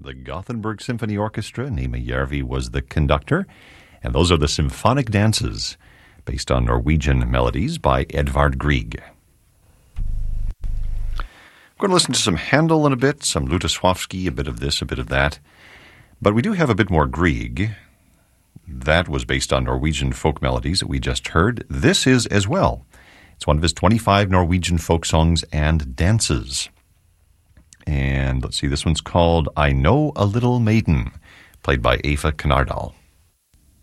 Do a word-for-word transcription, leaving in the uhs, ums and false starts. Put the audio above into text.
the Gothenburg Symphony Orchestra. Nima Järvi was the conductor. And those are the symphonic dances based on Norwegian melodies by Edvard Grieg. We're going to listen to some Handel in a bit, some Lutosławski, a bit of this, a bit of that. But we do have a bit more Grieg. That was based on Norwegian folk melodies that we just heard. This is as well. It's one of his twenty-five Norwegian folk songs and dances. And let's see, this one's called I Know a Little Maiden, played by Eva Knardal.